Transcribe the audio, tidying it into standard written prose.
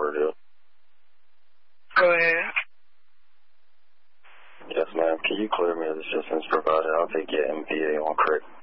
overdue. Go ahead. Yes, ma'am. Can you clear me of the assistance provided? I'll take your MPA on correct